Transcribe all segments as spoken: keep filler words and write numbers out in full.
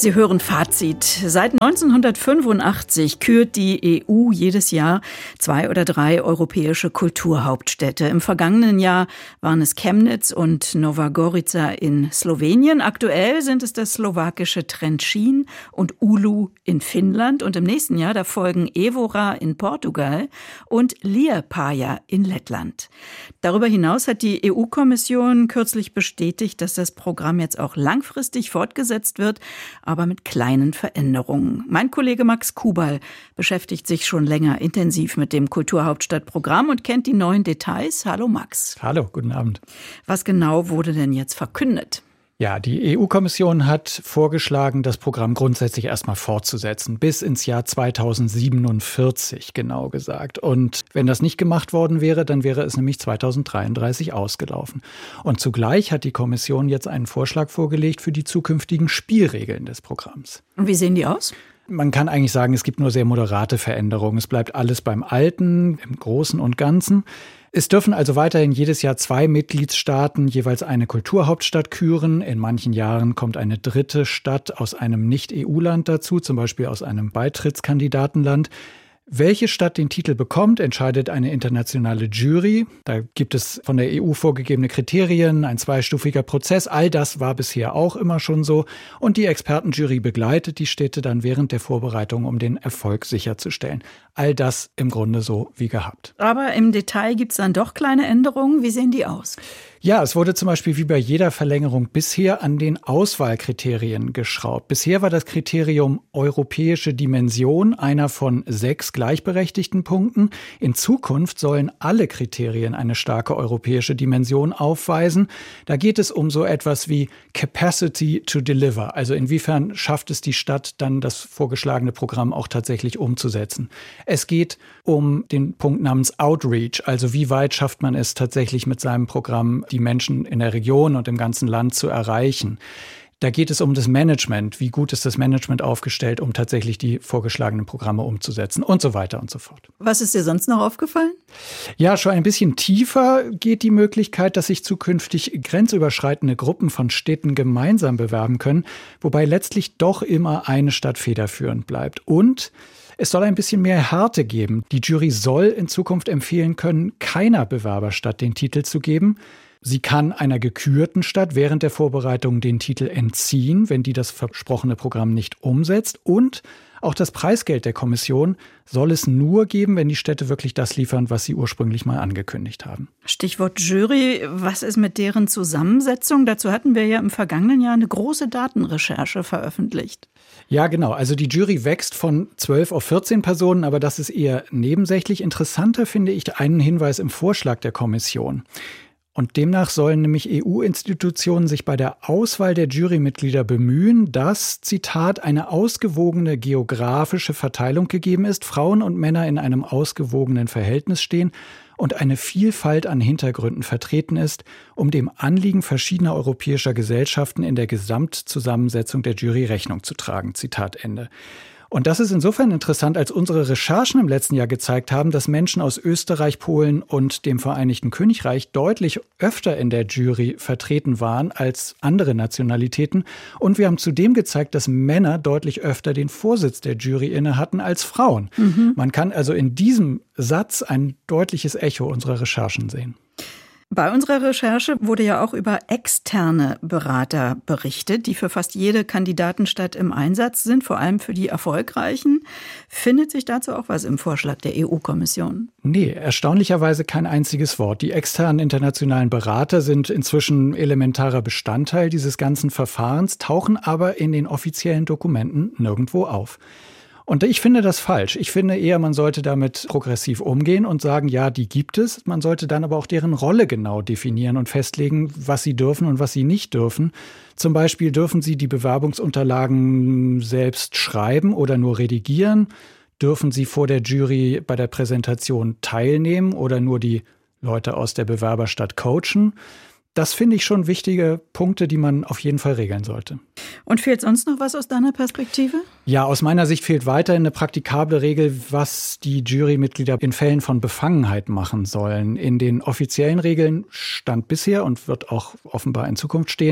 Sie hören Fazit. Seit neunzehnhundertfünfundachtzig kürt die E U jedes Jahr zwei oder drei europäische Kulturhauptstädte. Im vergangenen Jahr waren es Chemnitz und Nova Gorica in Slowenien. Aktuell sind es das slowakische Trenčín und Oulu in Finnland. Und im nächsten Jahr, da folgen Évora in Portugal und Liepāja in Lettland. Darüber hinaus hat die E U-Kommission kürzlich bestätigt, dass das Programm jetzt auch langfristig fortgesetzt wird, aber mit kleinen Veränderungen. Mein Kollege Max Kubal beschäftigt sich schon länger intensiv mit dem Kulturhauptstadtprogramm und kennt die neuen Details. Hallo Max. Hallo, guten Abend. Was genau wurde denn jetzt verkündet? Ja, die E U-Kommission hat vorgeschlagen, das Programm grundsätzlich erstmal fortzusetzen, bis ins Jahr zweitausendsiebenundvierzig genau gesagt. Und wenn das nicht gemacht worden wäre, dann wäre es nämlich zweitausenddreiunddreißig ausgelaufen. Und zugleich hat die Kommission jetzt einen Vorschlag vorgelegt für die zukünftigen Spielregeln des Programms. Und wie sehen die aus? Man kann eigentlich sagen, es gibt nur sehr moderate Veränderungen. Es bleibt alles beim Alten, im Großen und Ganzen. Es dürfen also weiterhin jedes Jahr zwei Mitgliedstaaten jeweils eine Kulturhauptstadt küren. In manchen Jahren kommt eine dritte Stadt aus einem Nicht-E U-Land dazu, zum Beispiel aus einem Beitrittskandidatenland. Welche Stadt den Titel bekommt, entscheidet eine internationale Jury. Da gibt es von der E U vorgegebene Kriterien, ein zweistufiger Prozess. All das war bisher auch immer schon so. Und die Expertenjury begleitet die Städte dann während der Vorbereitung, um den Erfolg sicherzustellen. All das im Grunde so wie gehabt. Aber im Detail gibt es dann doch kleine Änderungen. Wie sehen die aus? Ja, es wurde zum Beispiel wie bei jeder Verlängerung bisher an den Auswahlkriterien geschraubt. Bisher war das Kriterium europäische Dimension einer von sechs gleichberechtigten Punkten. In Zukunft sollen alle Kriterien eine starke europäische Dimension aufweisen. Da geht es um so etwas wie Capacity to Deliver. Also inwiefern schafft es die Stadt dann, das vorgeschlagene Programm auch tatsächlich umzusetzen. Es geht um den Punkt namens Outreach. Also wie weit schafft man es tatsächlich mit seinem Programm, die Menschen in der Region und im ganzen Land zu erreichen. Da geht es um das Management. Wie gut ist das Management aufgestellt, um tatsächlich die vorgeschlagenen Programme umzusetzen und so weiter und so fort. Was ist dir sonst noch aufgefallen? Ja, schon ein bisschen tiefer geht die Möglichkeit, dass sich zukünftig grenzüberschreitende Gruppen von Städten gemeinsam bewerben können, wobei letztlich doch immer eine Stadt federführend bleibt. Und es soll ein bisschen mehr Härte geben. Die Jury soll in Zukunft empfehlen können, keiner Bewerberstadt den Titel zu geben. Sie kann einer gekürten Stadt während der Vorbereitung den Titel entziehen, wenn die das versprochene Programm nicht umsetzt. Und auch das Preisgeld der Kommission soll es nur geben, wenn die Städte wirklich das liefern, was sie ursprünglich mal angekündigt haben. Stichwort Jury. Was ist mit deren Zusammensetzung? Dazu hatten wir ja im vergangenen Jahr eine große Datenrecherche veröffentlicht. Ja, genau. Also die Jury wächst von zwölf auf vierzehn Personen, aber das ist eher nebensächlich. Interessanter finde ich einen Hinweis im Vorschlag der Kommission. Und demnach sollen nämlich E U-Institutionen sich bei der Auswahl der Jurymitglieder bemühen, dass, Zitat, eine ausgewogene geografische Verteilung gegeben ist, Frauen und Männer in einem ausgewogenen Verhältnis stehen und eine Vielfalt an Hintergründen vertreten ist, um dem Anliegen verschiedener europäischer Gesellschaften in der Gesamtzusammensetzung der Jury Rechnung zu tragen. Zitat Ende. Und das ist insofern interessant, als unsere Recherchen im letzten Jahr gezeigt haben, dass Menschen aus Österreich, Polen und dem Vereinigten Königreich deutlich öfter in der Jury vertreten waren als andere Nationalitäten. Und wir haben zudem gezeigt, dass Männer deutlich öfter den Vorsitz der Jury inne hatten als Frauen. Mhm. Man kann also in diesem Satz ein deutliches Echo unserer Recherchen sehen. Bei unserer Recherche wurde ja auch über externe Berater berichtet, die für fast jede Kandidatenstadt im Einsatz sind, vor allem für die erfolgreichen. Findet sich dazu auch was im Vorschlag der E U-Kommission? Nee, erstaunlicherweise kein einziges Wort. Die externen internationalen Berater sind inzwischen elementarer Bestandteil dieses ganzen Verfahrens, tauchen aber in den offiziellen Dokumenten nirgendwo auf. Und ich finde das falsch. Ich finde eher, man sollte damit progressiv umgehen und sagen, ja, die gibt es. Man sollte dann aber auch deren Rolle genau definieren und festlegen, was sie dürfen und was sie nicht dürfen. Zum Beispiel dürfen sie die Bewerbungsunterlagen selbst schreiben oder nur redigieren? Dürfen sie vor der Jury bei der Präsentation teilnehmen oder nur die Leute aus der Bewerberstadt coachen? Das finde ich schon wichtige Punkte, die man auf jeden Fall regeln sollte. Und fehlt sonst noch was aus deiner Perspektive? Ja, aus meiner Sicht fehlt weiterhin eine praktikable Regel, was die Jurymitglieder in Fällen von Befangenheit machen sollen. In den offiziellen Regeln stand bisher und wird auch offenbar in Zukunft stehen,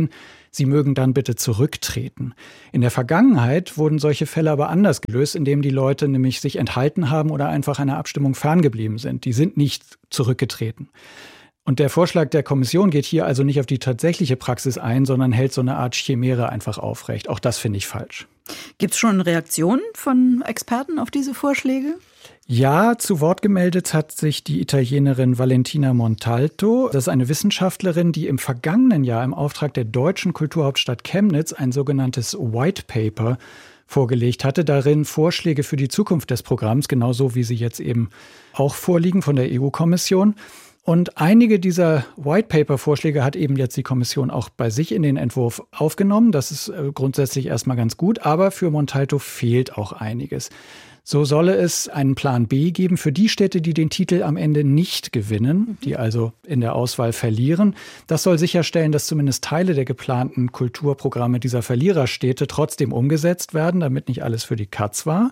sie mögen dann bitte zurücktreten. In der Vergangenheit wurden solche Fälle aber anders gelöst, indem die Leute nämlich sich enthalten haben oder einfach einer Abstimmung ferngeblieben sind. Die sind nicht zurückgetreten. Und der Vorschlag der Kommission geht hier also nicht auf die tatsächliche Praxis ein, sondern hält so eine Art Chimäre einfach aufrecht. Auch das finde ich falsch. Gibt es schon Reaktionen von Experten auf diese Vorschläge? Ja, zu Wort gemeldet hat sich die Italienerin Valentina Montalto. Das ist eine Wissenschaftlerin, die im vergangenen Jahr im Auftrag der deutschen Kulturhauptstadt Chemnitz ein sogenanntes White Paper vorgelegt hatte. Darin Vorschläge für die Zukunft des Programms, genauso wie sie jetzt eben auch vorliegen von der E U-Kommission. Und einige dieser White-Paper-Vorschläge hat eben jetzt die Kommission auch bei sich in den Entwurf aufgenommen. Das ist grundsätzlich erstmal ganz gut, aber für Montalto fehlt auch einiges. So solle es einen Plan B geben für die Städte, die den Titel am Ende nicht gewinnen, die also in der Auswahl verlieren. Das soll sicherstellen, dass zumindest Teile der geplanten Kulturprogramme dieser Verliererstädte trotzdem umgesetzt werden, damit nicht alles für die Katz war.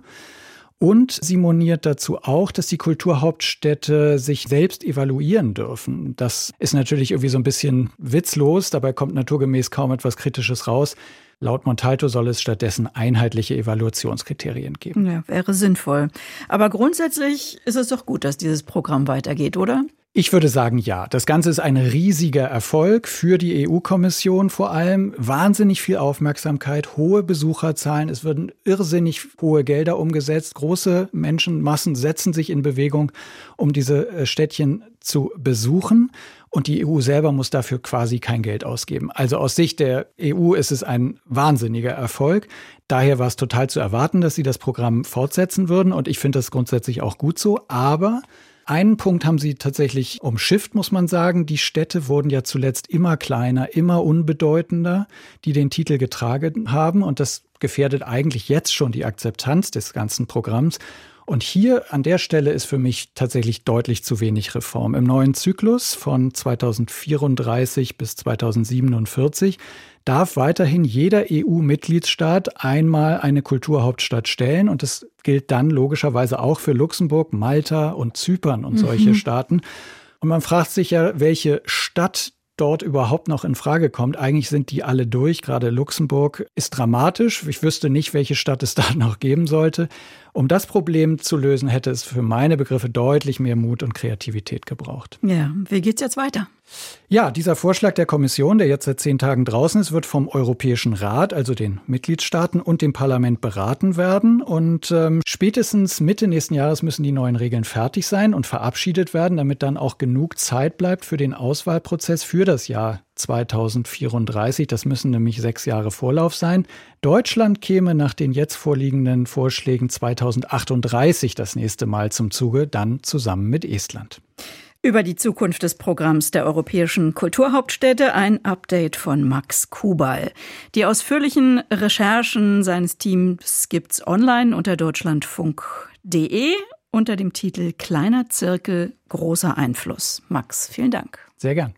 Und sie moniert dazu auch, dass die Kulturhauptstädte sich selbst evaluieren dürfen. Das ist natürlich irgendwie so ein bisschen witzlos, dabei kommt naturgemäß kaum etwas Kritisches raus. Laut Montalto soll es stattdessen einheitliche Evaluationskriterien geben. Ja, wäre sinnvoll. Aber grundsätzlich ist es doch gut, dass dieses Programm weitergeht, oder? Ich würde sagen, ja. Das Ganze ist ein riesiger Erfolg für die E U-Kommission vor allem. Wahnsinnig viel Aufmerksamkeit, hohe Besucherzahlen. Es werden irrsinnig hohe Gelder umgesetzt. Große Menschenmassen setzen sich in Bewegung, um diese Städtchen zu besuchen. Und die E U selber muss dafür quasi kein Geld ausgeben. Also aus Sicht der E U ist es ein wahnsinniger Erfolg. Daher war es total zu erwarten, dass sie das Programm fortsetzen würden. Und ich finde das grundsätzlich auch gut so. Aber einen Punkt haben sie tatsächlich umschifft, muss man sagen. Die Städte wurden ja zuletzt immer kleiner, immer unbedeutender, die den Titel getragen haben. Und das gefährdet eigentlich jetzt schon die Akzeptanz des ganzen Programms. Und hier an der Stelle ist für mich tatsächlich deutlich zu wenig Reform. Im neuen Zyklus von zweitausendvierunddreißig bis zweitausendsiebenundvierzig darf weiterhin jeder E U-Mitgliedsstaat einmal eine Kulturhauptstadt stellen. Und das gilt dann logischerweise auch für Luxemburg, Malta und Zypern und solche mhm. Staaten. Und man fragt sich ja, welche Stadt dort überhaupt noch in Frage kommt. Eigentlich sind die alle durch. Gerade Luxemburg ist dramatisch. Ich wüsste nicht, welche Stadt es da noch geben sollte. Um das Problem zu lösen, hätte es für meine Begriffe deutlich mehr Mut und Kreativität gebraucht. Ja, wie geht's jetzt weiter? Ja, dieser Vorschlag der Kommission, der jetzt seit zehn Tagen draußen ist, wird vom Europäischen Rat, also den Mitgliedstaaten und dem Parlament beraten werden. Und ähm, spätestens Mitte nächsten Jahres müssen die neuen Regeln fertig sein und verabschiedet werden, damit dann auch genug Zeit bleibt für den Auswahlprozess für das Jahr zweitausendvierunddreißig. Das müssen nämlich sechs Jahre Vorlauf sein. Deutschland käme nach den jetzt vorliegenden Vorschlägen zweitausendachtunddreißig das nächste Mal zum Zuge, dann zusammen mit Estland. Über die Zukunft des Programms der europäischen Kulturhauptstädte ein Update von Max Kubal. Die ausführlichen Recherchen seines Teams gibt's online unter deutschlandfunk punkt de unter dem Titel Kleiner Zirkel, großer Einfluss. Max, vielen Dank. Sehr gern.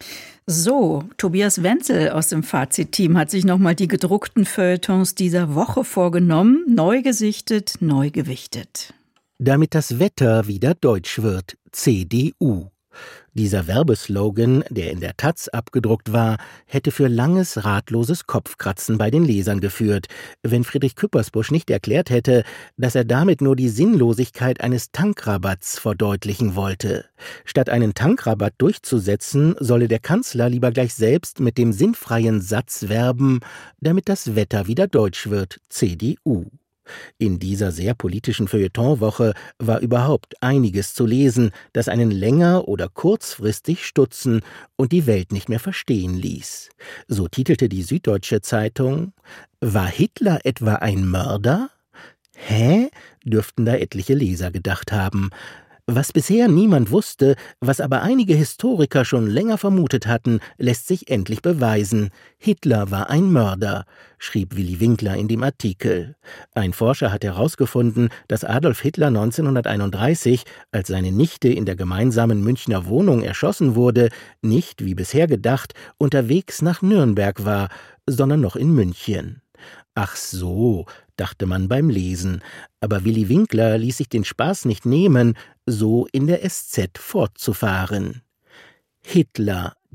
So, Tobias Wenzel aus dem Fazit-Team hat sich nochmal die gedruckten Feuilletons dieser Woche vorgenommen. Neu gesichtet, neu gewichtet. Damit das Wetter wieder deutsch wird, C D U. Dieser Werbeslogan, der in der Taz abgedruckt war, hätte für langes, ratloses Kopfkratzen bei den Lesern geführt, wenn Friedrich Küppersbusch nicht erklärt hätte, dass er damit nur die Sinnlosigkeit eines Tankrabatts verdeutlichen wollte. Statt einen Tankrabatt durchzusetzen, solle der Kanzler lieber gleich selbst mit dem sinnfreien Satz werben, damit das Wetter wieder deutsch wird, C D U. In dieser sehr politischen Feuilletonwoche war überhaupt einiges zu lesen, das einen länger oder kurzfristig stutzen und die Welt nicht mehr verstehen ließ. So titelte die Süddeutsche Zeitung: War Hitler etwa ein Mörder? Hä? Dürften da etliche Leser gedacht haben. Was bisher niemand wusste, was aber einige Historiker schon länger vermutet hatten, lässt sich endlich beweisen. Hitler war ein Mörder, schrieb Willi Winkler in dem Artikel. Ein Forscher hat herausgefunden, dass Adolf Hitler neunzehnhunderteinunddreißig, als seine Nichte in der gemeinsamen Münchner Wohnung erschossen wurde, nicht, wie bisher gedacht, unterwegs nach Nürnberg war, sondern noch in München. Ach so, dachte man beim Lesen, aber Willi Winkler ließ sich den Spaß nicht nehmen, so in der S Z fortzufahren. Hitler,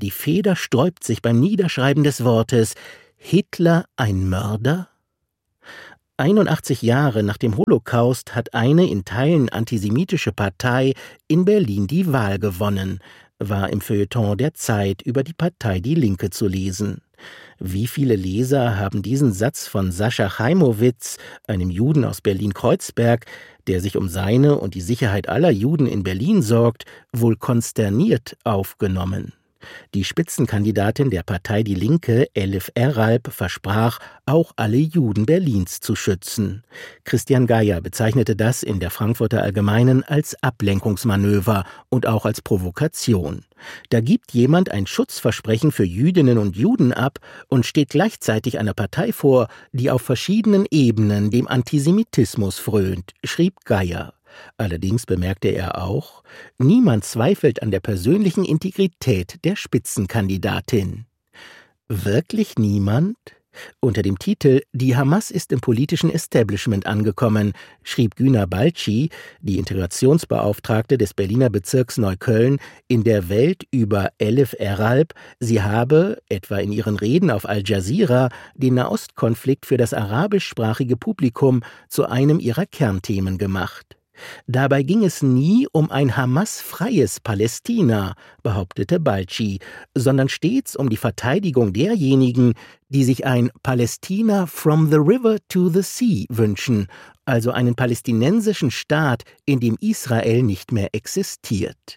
Die Feder sträubt sich beim Niederschreiben des Wortes. Hitler ein Mörder? einundachtzig Jahre nach dem Holocaust hat eine in Teilen antisemitische Partei in Berlin die Wahl gewonnen, war im Feuilleton der Zeit über die Partei Die Linke zu lesen. Wie viele Leser haben diesen Satz von Sascha Chaimowitz, einem Juden aus Berlin-Kreuzberg, der sich um seine und die Sicherheit aller Juden in Berlin sorgt, wohl konsterniert aufgenommen? Die Spitzenkandidatin der Partei Die Linke, Elif Eralp, versprach, auch alle Juden Berlins zu schützen. Christian Geier bezeichnete das in der Frankfurter Allgemeinen als Ablenkungsmanöver und auch als Provokation. Da gibt jemand ein Schutzversprechen für Jüdinnen und Juden ab und steht gleichzeitig einer Partei vor, die auf verschiedenen Ebenen dem Antisemitismus frönt, schrieb Geier. Allerdings bemerkte er auch, niemand zweifelt an der persönlichen Integrität der Spitzenkandidatin. Wirklich niemand? Unter dem Titel »Die Hamas ist im politischen Establishment angekommen« schrieb Güner Balci, die Integrationsbeauftragte des Berliner Bezirks Neukölln, in der Welt über Elif Eralp, sie habe, etwa in ihren Reden auf Al Jazeera, den Nahostkonflikt für das arabischsprachige Publikum zu einem ihrer Kernthemen gemacht. Dabei ging es nie um ein Hamas-freies Palästina, behauptete Balci, sondern stets um die Verteidigung derjenigen, die sich ein Palästina from the river to the sea wünschen, also einen palästinensischen Staat, in dem Israel nicht mehr existiert.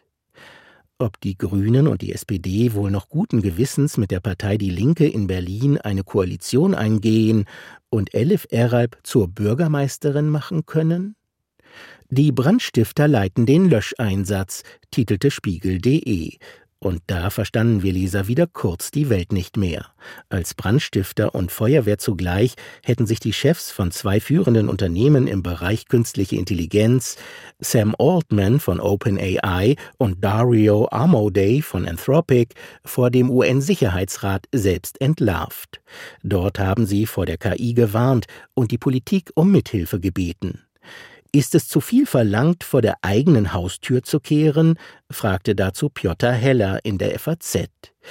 Ob die Grünen und die S P D wohl noch guten Gewissens mit der Partei Die Linke in Berlin eine Koalition eingehen und Elif Eralp zur Bürgermeisterin machen können? Die Brandstifter leiten den Löscheinsatz, titelte Spiegel punkt de. Und da verstanden wir Leser wieder kurz die Welt nicht mehr. Als Brandstifter und Feuerwehr zugleich hätten sich die Chefs von zwei führenden Unternehmen im Bereich künstliche Intelligenz, Sam Altman von OpenAI und Dario Amodei von Anthropic, vor dem U N-Sicherheitsrat selbst entlarvt. Dort haben sie vor der K I gewarnt und die Politik um Mithilfe gebeten. Ist es zu viel verlangt, vor der eigenen Haustür zu kehren? Fragte dazu Piotr Heller in der F A Z.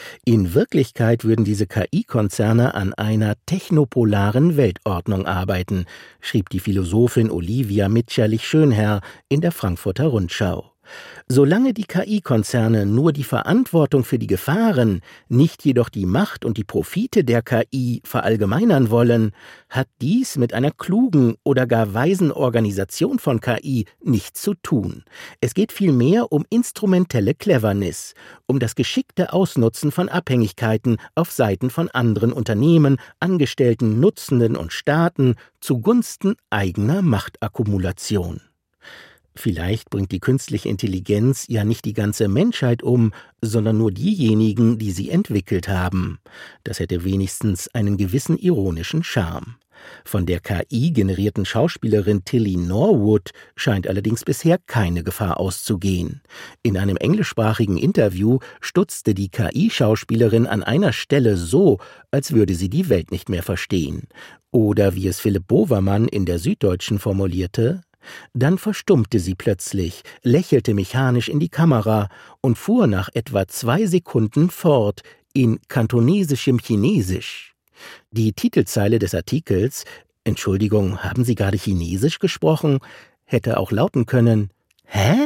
In Wirklichkeit würden diese K I-Konzerne an einer technopolaren Weltordnung arbeiten, schrieb die Philosophin Olivia Mitscherlich-Schönherr in der Frankfurter Rundschau. Solange die K I-Konzerne nur die Verantwortung für die Gefahren, nicht jedoch die Macht und die Profite der K I verallgemeinern wollen, hat dies mit einer klugen oder gar weisen Organisation von K I nichts zu tun. Es geht vielmehr um instrumentelle Cleverness, um das geschickte Ausnutzen von Abhängigkeiten auf Seiten von anderen Unternehmen, Angestellten, Nutzenden und Staaten zugunsten eigener Machtakkumulation. Vielleicht bringt die künstliche Intelligenz ja nicht die ganze Menschheit um, sondern nur diejenigen, die sie entwickelt haben. Das hätte wenigstens einen gewissen ironischen Charme. Von der K I-generierten Schauspielerin Tilly Norwood scheint allerdings bisher keine Gefahr auszugehen. In einem englischsprachigen Interview stutzte die K I-Schauspielerin an einer Stelle so, als würde sie die Welt nicht mehr verstehen. Oder wie es Philipp Bovermann in der Süddeutschen formulierte: Dann verstummte sie plötzlich, lächelte mechanisch in die Kamera und fuhr nach etwa zwei Sekunden fort in kantonesischem Chinesisch. Die Titelzeile des Artikels »Entschuldigung, haben Sie gerade Chinesisch gesprochen?« hätte auch lauten können: »Hä?«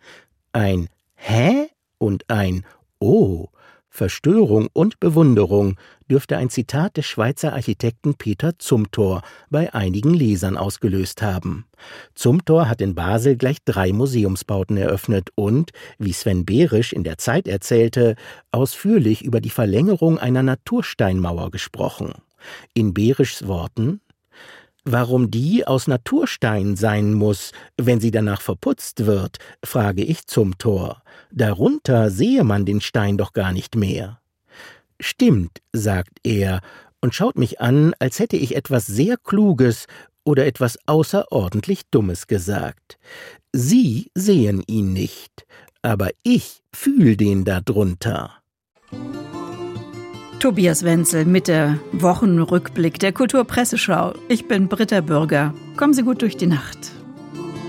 Ein »Hä?« und ein »Oh«. Verstörung und Bewunderung dürfte ein Zitat des Schweizer Architekten Peter Zumthor bei einigen Lesern ausgelöst haben. Zumthor hat in Basel gleich drei Museumsbauten eröffnet und, wie Sven Behrisch in der Zeit erzählte, ausführlich über die Verlängerung einer Natursteinmauer gesprochen. In Behrischs Worten: Warum die aus Naturstein sein muss, wenn sie danach verputzt wird, frage ich Zumthor. Darunter sehe man den Stein doch gar nicht mehr. Stimmt, sagt er und schaut mich an, als hätte ich etwas sehr Kluges oder etwas außerordentlich Dummes gesagt. Sie sehen ihn nicht, aber ich fühl den da drunter. Tobias Wenzel mit der Wochenrückblick der Kulturpresseschau. Ich bin Britta Bürger. Kommen Sie gut durch die Nacht.